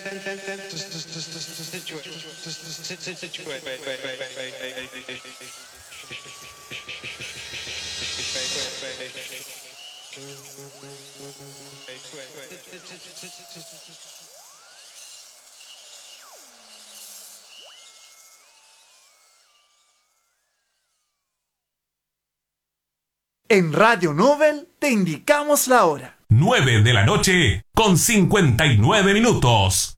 En Radio Nobel te indicamos la hora. 9 de la noche con 59 minutos.